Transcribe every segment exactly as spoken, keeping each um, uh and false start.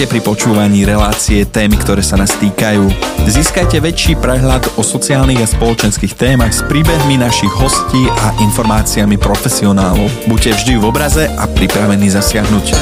Vítajte pri počúvaní relácie Témy, ktoré sa nás týkajú. Získajte väčší prehľad o sociálnych a spoločenských témach s príbehmi našich hostí a informáciami profesionálov. Buďte vždy v obraze a pripravení zasiahnuť.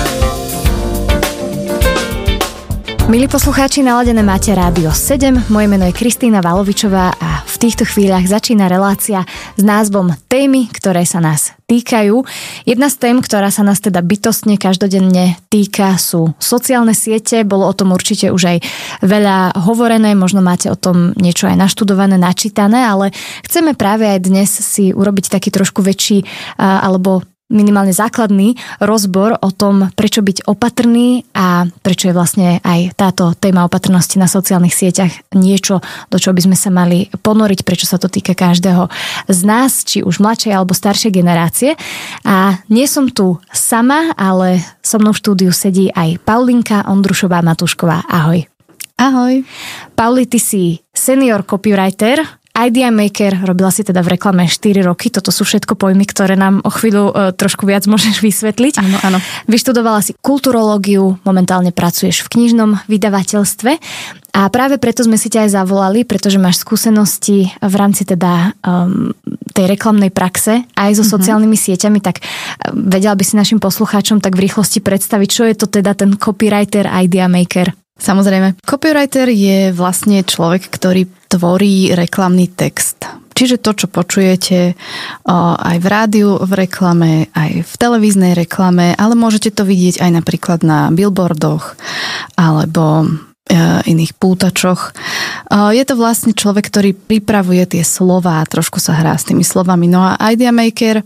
Milí poslucháči, naladené máte Rádio sedem, moje meno je Kristýna Valovičová a v týchto chvíľach začína relácia s názvom Témy, ktoré sa nás týkajú. Jedna z tém, ktorá sa nás teda bytostne každodenne týka, sú sociálne siete. Bolo o tom určite už aj veľa hovorené, možno máte o tom niečo aj naštudované, načítané, ale chceme práve aj dnes si urobiť taký trošku väčší alebo minimálne základný rozbor o tom, prečo byť opatrný a prečo je vlastne aj táto téma opatrnosti na sociálnych sieťach niečo, do čoho by sme sa mali ponoriť, prečo sa to týka každého z nás, či už mladšej alebo staršej generácie. A nie som tu sama, ale so mnou v štúdiu sedí aj Paulinka Ondrušová Matúšková. Ahoj. Ahoj. Pauli, ty si senior copywriter, Idea Maker, robila si teda v reklame štyri roky, toto sú všetko pojmy, ktoré nám o chvíľu e, trošku viac môžeš vysvetliť. Áno, áno. Vyštudovala si kulturológiu, momentálne pracuješ v knižnom vydavateľstve a práve preto sme si ťa aj zavolali, pretože máš skúsenosti v rámci teda um, tej reklamnej praxe aj so uh-huh. sociálnymi sieťami, tak vedela by si našim poslucháčom tak v rýchlosti predstaviť, čo je to teda ten copywriter, Idea Maker? Samozrejme. Copywriter je vlastne človek, ktorý tvorí reklamný text. Čiže to, čo počujete aj v rádiu, v reklame, aj v televíznej reklame, ale môžete to vidieť aj napríklad na billboardoch alebo iných pútačoch. Je to vlastne človek, ktorý pripravuje tie slová, trošku sa hrá s tými slovami. No a Idea Maker,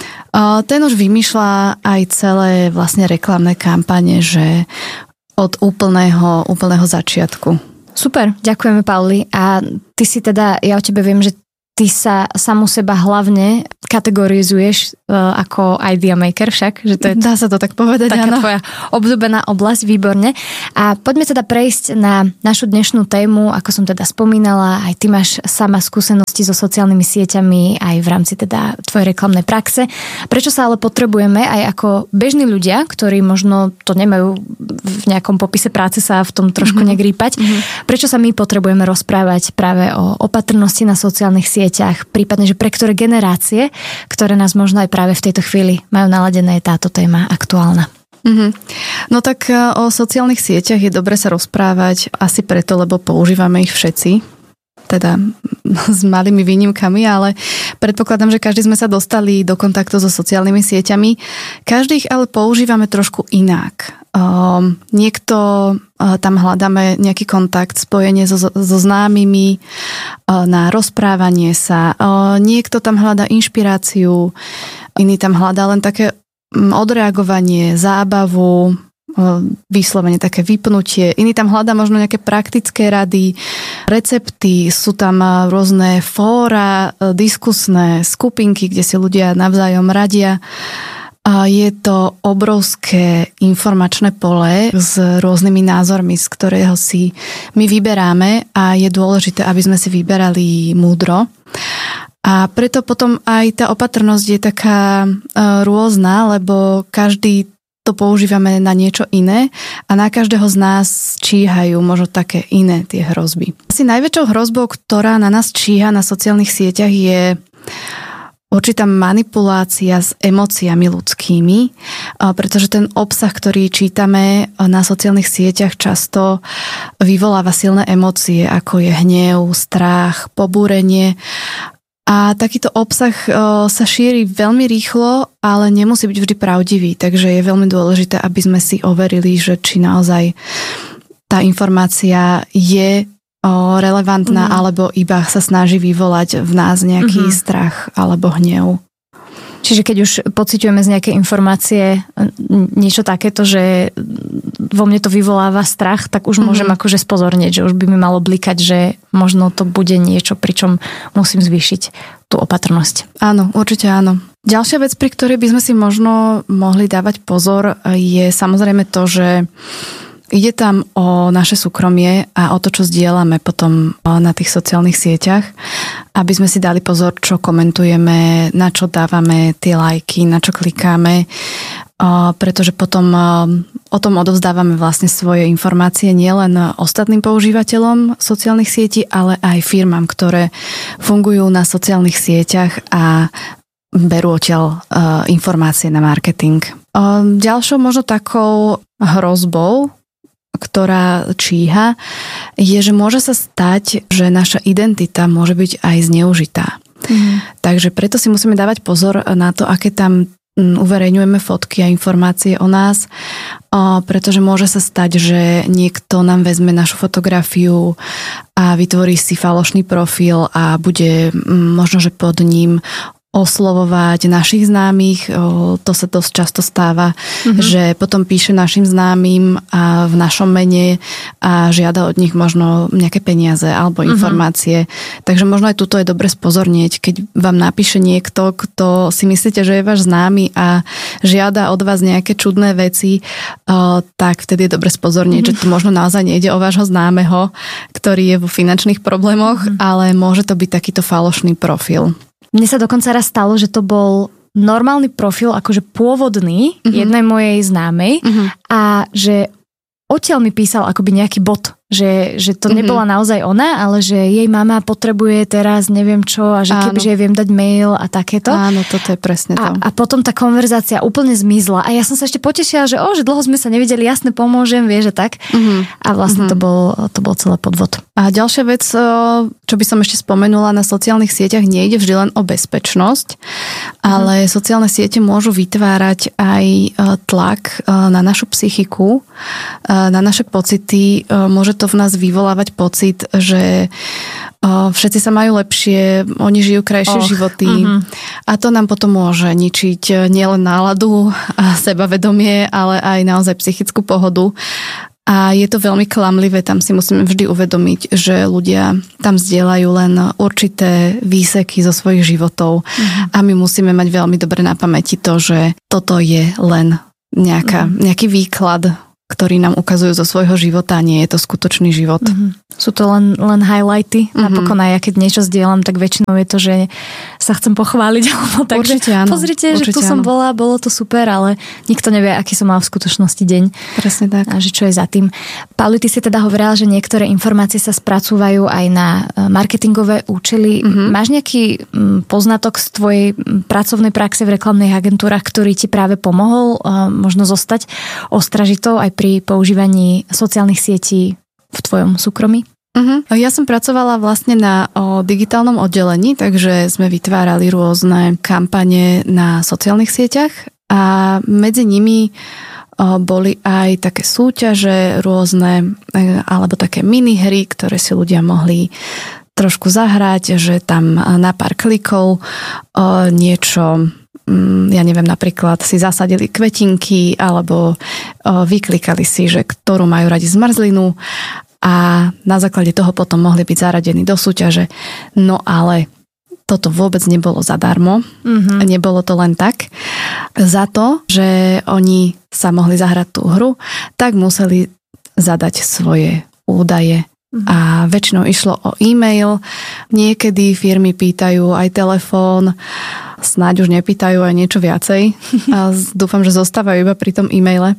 ten už vymýšľa aj celé vlastne reklamné kampane, že od úplného, úplného začiatku. Super, ďakujeme, Pauli. A ty si teda, ja o tebe viem, že ty sa samu seba hlavne kategorizuješ uh, ako Idea Maker však, že to je... Dá sa to tak povedať, taká áno. Tvoja obľúbená oblasť, výborne. A poďme teda prejsť na našu dnešnú tému, ako som teda spomínala, aj ty máš sama skúsenosti so sociálnymi sieťami aj v rámci teda tvojej reklamnej praxe. Prečo sa ale potrebujeme aj ako bežní ľudia, ktorí možno to nemajú v nejakom popise práce sa v tom trošku mm-hmm. negrípať, mm-hmm. prečo sa my potrebujeme rozprávať práve o opatrnosti na sociálnych sieťach, prípadne, že pre ktoré generácie, ktoré nás možno aj práve v tejto chvíli majú naladené, je táto téma aktuálna. Mm-hmm. No tak o sociálnych sieťach je dobre sa rozprávať asi preto, lebo používame ich všetci, teda s malými výnimkami, ale predpokladám, že každý sme sa dostali do kontaktu so sociálnymi sieťami. Každý ich ale používame trošku inak. Um, niekto uh, tam hľadáme nejaký kontakt, spojenie so, so známymi uh, na rozprávanie sa. Uh, niekto tam hľadá inšpiráciu, iný tam hľadá len také um, odreagovanie, zábavu, vyslovene také vypnutie. Iný tam hľadá možno nejaké praktické rady, recepty, sú tam rôzne fóra, diskusné skupinky, kde si ľudia navzájom radia. Je to obrovské informačné pole s rôznymi názormi, z ktorého si my vyberáme a je dôležité, aby sme si vyberali múdro. A preto potom aj tá opatrnosť je taká rôzna, lebo každý to používame na niečo iné a na každého z nás číhajú možno také iné tie hrozby. Asi najväčšou hrozbou, ktorá na nás číha na sociálnych sieťach, je určitá manipulácia s emóciami ľudskými, pretože ten obsah, ktorý čítame na sociálnych sieťach, často vyvoláva silné emócie, ako je hnev, strach, pobúrenie. A takýto obsah sa šíri veľmi rýchlo, ale nemusí byť vždy pravdivý, takže je veľmi dôležité, aby sme si overili, že či naozaj tá informácia je relevantná, mm. alebo iba sa snaží vyvolať v nás nejaký mm-hmm. strach alebo hnev. Čiže keď už pociťujeme z nejaké informácie niečo takéto, že vo mne to vyvoláva strach, tak už mm-hmm. môžem akože spozornieť, že už by mi malo blikať, že možno to bude niečo, pričom musím zvýšiť tú opatrnosť. Áno, určite áno. Ďalšia vec, pri ktorej by sme si možno mohli dávať pozor, je samozrejme to, že ide tam o naše súkromie a o to, čo zdieľame potom na tých sociálnych sieťach, aby sme si dali pozor, čo komentujeme, na čo dávame tie lajky, na čo klikáme, pretože potom o tom odovzdávame vlastne svoje informácie nielen ostatným používateľom sociálnych sietí, ale aj firmám, ktoré fungujú na sociálnych sieťach a berú odtiaľ uh, informácie na marketing. Uh, ďalšou možno takou hrozbou, ktorá číha, je, že môže sa stať, že naša identita môže byť aj zneužitá. Mm. Takže preto si musíme dávať pozor na to, aké tam uverejňujeme fotky a informácie o nás, uh, pretože môže sa stať, že niekto nám vezme našu fotografiu a vytvorí si falošný profil a bude um, možno, že pod ním oslovovať našich známych, to sa dosť často stáva, mm-hmm. že potom píše našim známym a v našom mene a žiada od nich možno nejaké peniaze alebo informácie. Mm-hmm. Takže možno aj tuto je dobre spozornieť, keď vám napíše niekto, kto si myslíte, že je váš známy a žiada od vás nejaké čudné veci, tak vtedy je dobre spozornieť, mm-hmm. že to možno naozaj nejde o vášho známeho, ktorý je vo finančných problémoch, mm-hmm. ale môže to byť takýto falošný profil. Mne sa dokonca raz stalo, že to bol normálny profil, akože pôvodný uh-huh. jednej mojej známej uh-huh. a že odtiaľ mi písal akoby nejaký bot, že, že to mm-hmm. nebola naozaj ona, ale že jej mama potrebuje teraz neviem čo a že kebyže jej viem dať mail a takéto. Áno, toto je presne to. A, a potom tá konverzácia úplne zmizla a ja som sa ešte potešila, že o, že dlho sme sa nevideli, jasne pomôžem, vieš, že tak. Mm-hmm. A vlastne mm-hmm. to bol, to bol celé podvod. A ďalšia vec, čo by som ešte spomenula, na sociálnych sieťach nejde vždy len o bezpečnosť, ale mm-hmm. sociálne siete môžu vytvárať aj tlak na našu psychiku, na naše pocity, môže to v nás vyvolávať pocit, že všetci sa majú lepšie, oni žijú krajšie Och, životy uh-huh. a to nám potom môže ničiť nielen náladu a sebavedomie, ale aj naozaj psychickú pohodu. A je to veľmi klamlivé, tam si musíme vždy uvedomiť, že ľudia tam zdieľajú len určité výseky zo svojich životov uh-huh. a my musíme mať veľmi dobre na pamäti to, že toto je len nejaká, uh-huh. nejaký výklad, ktorí nám ukazujú zo svojho života a nie je to skutočný život. Mm-hmm. Sú to len, len highlighty. Mm-hmm. Napokon aj ja keď niečo zdieľam, tak väčšinou je to, že sa chcem pochváliť. Alebo tak, určite áno. Pozrite, určite, že tu áno. som bola, bolo to super, ale nikto nevie, aký som mal v skutočnosti deň. Presne tak. A že čo je za tým. Pauli, ty si teda hovorila, že niektoré informácie sa spracúvajú aj na marketingové účely. Mm-hmm. Máš nejaký poznatok z tvojej pracovnej praxe v reklamných agentúrach, ktorý ti práve pomohol možno zostať ostražitou aj pri používaní sociálnych sietí v tvojom súkromí? Uh-huh. Ja som pracovala vlastne na o, digitálnom oddelení, takže sme vytvárali rôzne kampane na sociálnych sieťach a medzi nimi o, boli aj také súťaže rôzne, alebo také minihry, ktoré si ľudia mohli trošku zahrať, že tam na pár klikov o, niečo, ja neviem, napríklad si zasadili kvetinky alebo vyklikali si, že ktorú majú radi zmrzlinu a na základe toho potom mohli byť zaradení do súťaže. No ale toto vôbec nebolo zadarmo. Mm-hmm. Nebolo to len tak. Za to, že oni sa mohli zahrať tú hru, tak museli zadať svoje údaje. A väčšinou išlo o e-mail, niekedy firmy pýtajú aj telefón, snáď už nepýtajú aj niečo viacej. A dúfam, že zostávajú iba pri tom e-maile.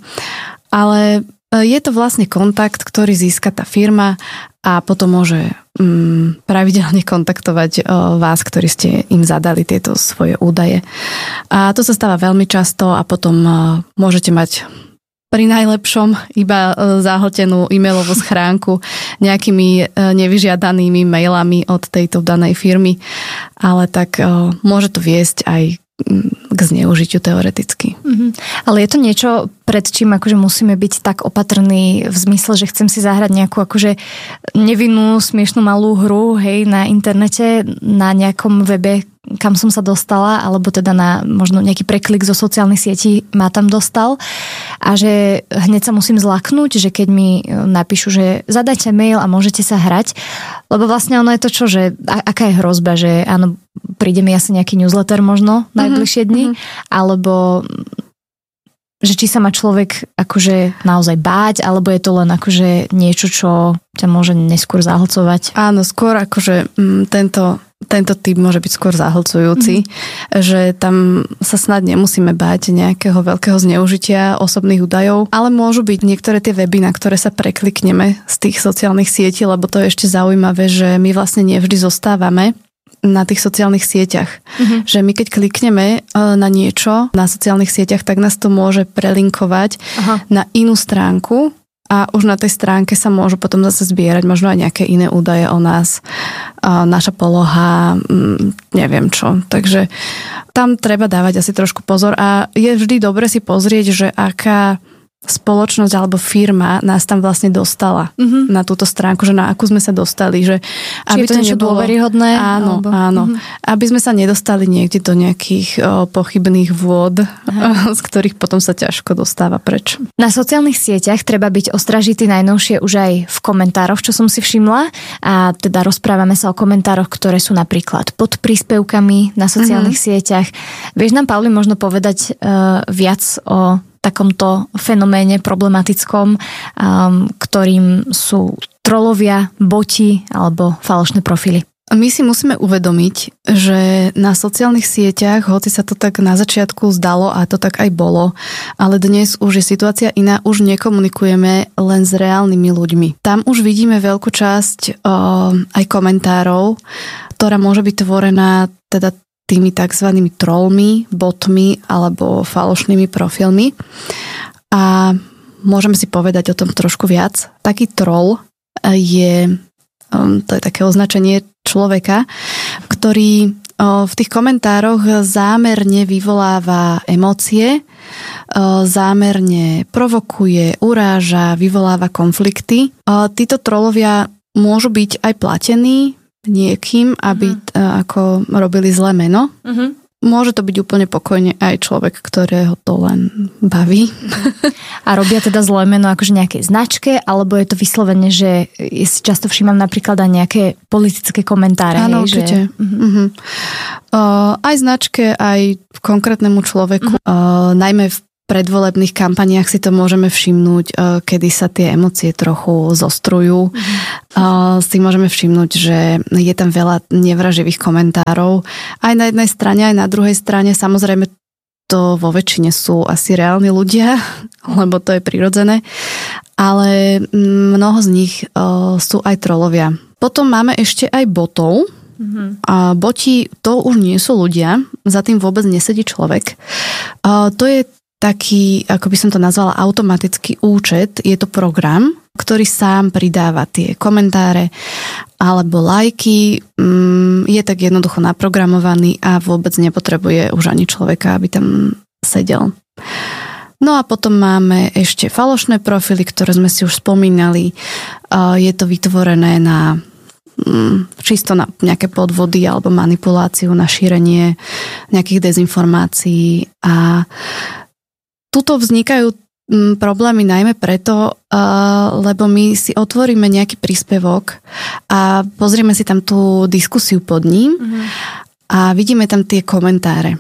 Ale je to vlastne kontakt, ktorý získa tá firma a potom môže mm, pravidelne kontaktovať o, vás, ktorí ste im zadali tieto svoje údaje. A to sa stáva veľmi často a potom o, môžete mať pri najlepšom iba zahltenú e-mailovú schránku nejakými nevyžiadanými mailami od tejto danej firmy, ale tak môže to viesť aj k zneužitiu teoreticky. Mm-hmm. Ale je to niečo, pred čím akože musíme byť tak opatrní v zmysle, že chcem si zahrať nejakú akože nevinnú, smiešnú malú hru, hej, na internete, na nejakom webe, kam som sa dostala, alebo teda na možno nejaký preklik zo sociálnych sietí ma tam dostal a že hneď sa musím zlaknúť, že keď mi napíšu, že zadajte mail a môžete sa hrať, lebo vlastne ono je to čo, že aká je hrozba, že áno, príde mi asi nejaký newsletter možno najbližšie dni, mm-hmm. alebo že či sa má človek akože naozaj báť, alebo je to len akože niečo, čo ťa môže neskôr zahlcovať? Áno, skôr akože m, tento, tento typ môže byť skôr zahlcujúci, mm-hmm. že tam sa snad nemusíme báť nejakého veľkého zneužitia osobných údajov, ale môžu byť niektoré tie weby, na ktoré sa preklikneme z tých sociálnych sietí, lebo to je ešte zaujímavé, že my vlastne nevždy zostávame na tých sociálnych sieťach. Uh-huh. Že my keď klikneme na niečo na sociálnych sieťach, tak nás to môže prelinkovať uh-huh. na inú stránku a už na tej stránke sa môžu potom zase zbierať možno aj nejaké iné údaje o nás, naša poloha, neviem čo. Takže tam treba dávať asi trošku pozor a je vždy dobre si pozrieť, že aká spoločnosť alebo firma nás tam vlastne dostala mm-hmm. na túto stránku, že na akú sme sa dostali. Že aby to, to niečo nebolo dôveryhodné? Áno, alebo... áno. Mm-hmm. Aby sme sa nedostali niekde do nejakých o, pochybných vôd, z ktorých potom sa ťažko dostáva preč. Na sociálnych sieťach treba byť ostražitý najnovšie už aj v komentároch, čo som si všimla. A teda rozprávame sa o komentároch, ktoré sú napríklad pod príspevkami na sociálnych mm-hmm. sieťach. Vieš nám, Pauli, možno povedať uh, viac o takomto fenoméne problematickom, um, ktorým sú trolovia, boti alebo falošné profily? My si musíme uvedomiť, že na sociálnych sieťach, hoci sa to tak na začiatku zdalo a to tak aj bolo, ale dnes už je situácia iná, už nekomunikujeme len s reálnymi ľuďmi. Tam už vidíme veľkú časť uh, aj komentárov, ktorá môže byť tvorená teda tými takzvanými trollmi, botmi alebo falošnými profilmi. A môžeme si povedať o tom trošku viac. Taký troll je, to je také označenie človeka, ktorý v tých komentároch zámerne vyvoláva emócie, zámerne provokuje, uráža, vyvoláva konflikty. Títo trollovia môžu byť aj platení niekým, aby uh-huh. t- ako robili zlé meno. Uh-huh. Môže to byť úplne pokojne aj človek, ktorého to len baví. A robia teda zlé meno akože nejakej značke, alebo je to vyslovene, že ja si často všímam napríklad aj nejaké politické komentáre. Áno, hej, určite. Že... Uh-huh. Uh, aj značke, aj konkrétnemu človeku. Uh-huh. Uh, najmä v predvolebných kampaniách si to môžeme všimnúť, kedy sa tie emócie trochu zostrujú. Mm. Si môžeme všimnúť, že je tam veľa nevraživých komentárov. Aj na jednej strane, aj na druhej strane. Samozrejme, to vo väčšine sú asi reálni ľudia, lebo to je prirodzené. Ale mnoho z nich sú aj trollovia. Potom máme ešte aj botov. Mm-hmm. A boti, to už nie sú ľudia. Za tým vôbec nesedí človek. To je taký, ako by som to nazvala, automatický účet. Je to program, ktorý sám pridáva tie komentáre alebo lajky. Je tak jednoducho naprogramovaný a vôbec nepotrebuje už ani človeka, aby tam sedel. No a potom máme ešte falošné profily, ktoré sme si už spomínali. Je to vytvorené na čisto na nejaké podvody alebo manipuláciu, na šírenie nejakých dezinformácií a tuto vznikajú problémy najmä preto, lebo my si otvoríme nejaký príspevok a pozrieme si tam tú diskusiu pod ním mm-hmm. a vidíme tam tie komentáre.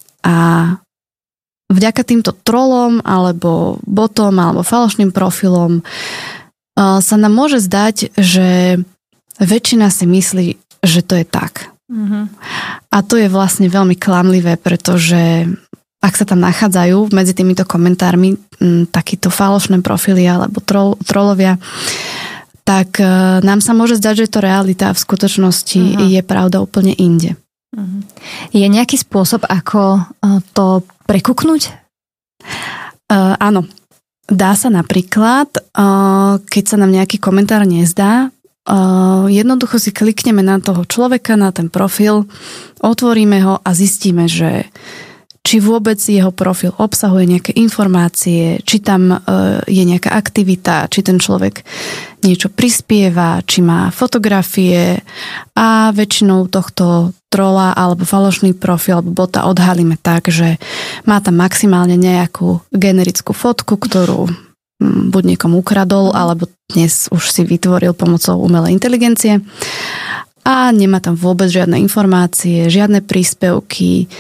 A vďaka týmto trollom alebo botom alebo falošným profilom sa nám môže zdať, že väčšina si myslí, že to je tak. Mm-hmm. A to je vlastne veľmi klamlivé, pretože ak sa tam nachádzajú medzi týmito komentármi m, takíto falošné profily alebo troll, trollovia, tak e, nám sa môže zdať, že je to realita a v skutočnosti uh-huh. je pravda úplne inde. Uh-huh. Je nejaký spôsob, ako uh, to prekuknúť? Uh, áno. Dá sa napríklad, uh, keď sa nám nejaký komentár nezdá, uh, jednoducho si klikneme na toho človeka, na ten profil, otvoríme ho a zistíme, že či vôbec jeho profil obsahuje nejaké informácie, či tam je nejaká aktivita, či ten človek niečo prispieva, či má fotografie a väčšinou tohto trola alebo falošný profil alebo bota odhalíme tak, že má tam maximálne nejakú generickú fotku, ktorú buď niekomu ukradol, alebo dnes už si vytvoril pomocou umelej inteligencie a nemá tam vôbec žiadne informácie, žiadne príspevky.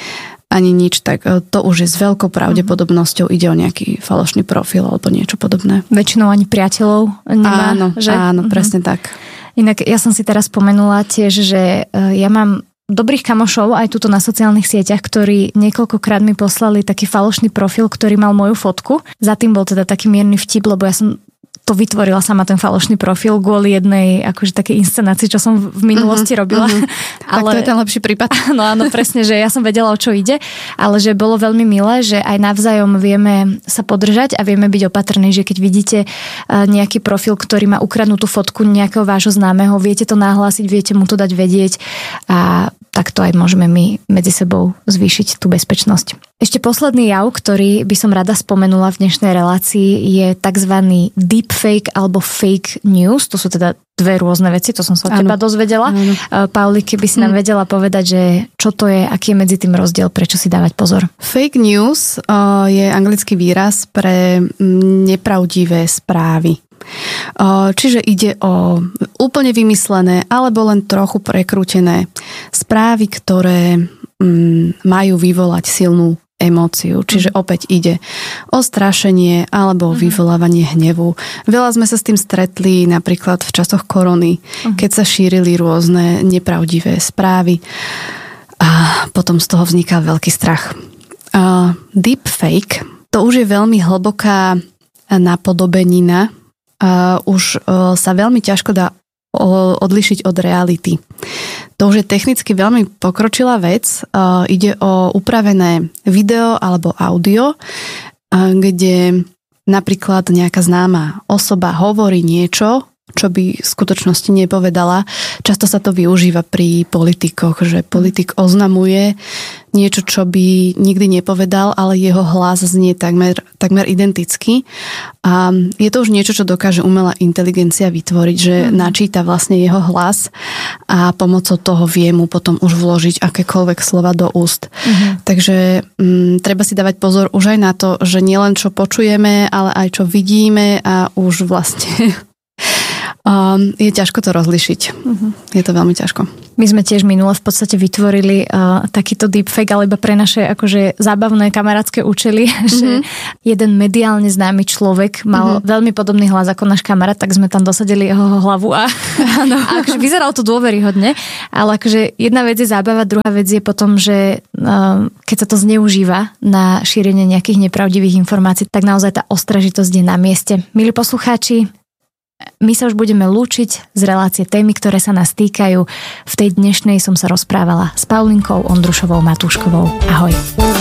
ani nič, tak to už je s veľkou pravdepodobnosťou ide o nejaký falošný profil alebo niečo podobné. Väčšinou ani priateľov nemá, áno, že? Áno, uh-huh. presne tak. Inak ja som si teraz spomenula tiež, že ja mám dobrých kamošov aj tuto na sociálnych sieťach, ktorí niekoľkokrát mi poslali taký falošný profil, ktorý mal moju fotku. Za tým bol teda taký mierny vtip, lebo ja som to vytvorila sama ten falošný profil kvôli jednej akože takej inscenácii, čo som v minulosti uh-huh, robila. Uh-huh. Ale, tak to je ten lepší prípad. No áno, presne, že ja som vedela, o čo ide, ale že bolo veľmi milé, že aj navzájom vieme sa podržať a vieme byť opatrní, že keď vidíte nejaký profil, ktorý má ukradnutú fotku nejakého vášho známeho, viete to nahlásiť, viete mu to dať vedieť a takto aj môžeme my medzi sebou zvýšiť tú bezpečnosť. Ešte posledný jav, ktorý by som rada spomenula v dnešnej relácii, je takzvaný deepfake alebo fake news. To sú teda dve rôzne veci, to som sa od teba dozvedela. Ano. Pauli, keby si nám vedela povedať, že čo to je, aký je medzi tým rozdiel, prečo si dávať pozor? Fake news uh, je anglický výraz pre nepravdivé správy. Čiže ide o úplne vymyslené alebo len trochu prekrútené správy, ktoré majú vyvolať silnú emóciu. Čiže opäť ide o strašenie alebo vyvolávanie hnevu. Veľa sme sa s tým stretli napríklad v časoch korony, keď sa šírili rôzne nepravdivé správy a potom z toho vzniká veľký strach. Deepfake, to už je veľmi hlboká napodobenina. Uh, už uh, sa veľmi ťažko dá uh, odlišiť od reality. To už je technicky veľmi pokročilá vec. Uh, ide o upravené video alebo audio, uh, kde napríklad nejaká známa osoba hovorí niečo, čo by v skutočnosti nepovedala. Často sa to využíva pri politikoch, že politik oznamuje niečo, čo by nikdy nepovedal, ale jeho hlas znie takmer, takmer identicky. A je to už niečo, čo dokáže umelá inteligencia vytvoriť, že mm. načíta vlastne jeho hlas a pomocou toho vie mu potom už vložiť akékoľvek slova do úst. Mm. Takže m, treba si dávať pozor už aj na to, že nielen čo počujeme, ale aj čo vidíme a už vlastne Um, je ťažko to rozlišiť. Uh-huh. Je to veľmi ťažko. My sme tiež minule v podstate vytvorili uh, takýto deepfake, ale iba pre naše akože zábavné kamarátske účely, uh-huh. že jeden mediálne známy človek mal uh-huh. veľmi podobný hlas ako náš kamarát, tak sme tam dosadili jeho hlavu a, a akože vyzeralo to dôveryhodne, ale akože jedna vec je zábava, druhá vec je potom, že uh, keď sa to zneužíva na šírenie nejakých nepravdivých informácií, tak naozaj tá ostražitosť je na mieste. Milí poslucháči, my sa už budeme lúčiť z relácie témy, ktoré sa nás týkajú. V tej dnešnej som sa rozprávala s Paulinkou Ondrušovou Matúškovou. Ahoj.